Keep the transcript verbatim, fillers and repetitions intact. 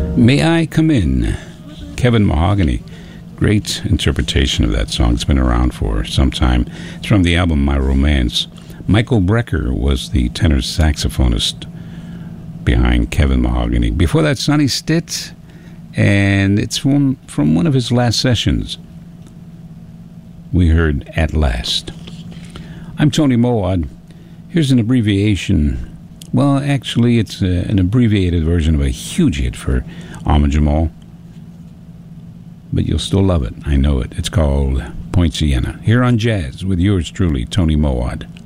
May I Come In? Kevin Mahogany. Great interpretation of that song. It's been around for some time. It's from the album My Romance. Michael Brecker was the tenor saxophonist behind Kevin Mahogany. Before that, Sonny Stitt, and it's from, from one of his last sessions. We heard At Last. I'm Tony Mowat. Here's an abbreviation. Well, actually, it's a, an abbreviated version of a huge hit for Ahmad Jamal. But you'll still love it. I know it. It's called Point Siena. Here on Jazz with yours truly, Tony Mowat.